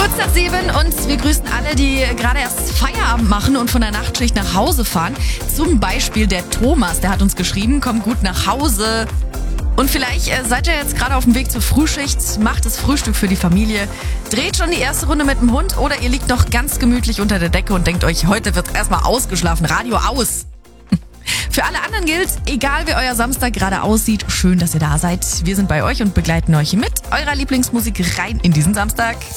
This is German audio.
Kurz nach 7 und wir grüßen alle, die gerade erst Feierabend machen und von der Nachtschicht nach Hause fahren. Zum Beispiel der Thomas, der hat uns geschrieben, kommt gut nach Hause. Und vielleicht seid ihr jetzt gerade auf dem Weg zur Frühschicht, macht das Frühstück für die Familie, dreht schon die erste Runde mit dem Hund oder ihr liegt noch ganz gemütlich unter der Decke und denkt euch, heute wird erstmal ausgeschlafen, Radio aus. Für alle anderen gilt, egal wie euer Samstag gerade aussieht, schön, dass ihr da seid. Wir sind bei euch und begleiten euch mit eurer Lieblingsmusik rein in diesen Samstag.